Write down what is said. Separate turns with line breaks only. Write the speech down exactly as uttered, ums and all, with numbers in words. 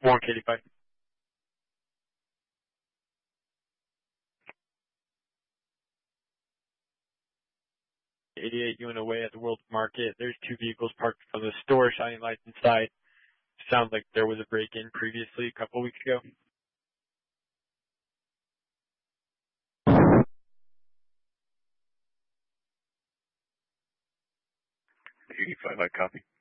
Warren K eighty-five. eighty-eight, you went away at the World Market. There's two vehicles parked in front of the store, shining lights inside. Sounds like there was a break-in previously a couple weeks ago. eighty-five, I copy.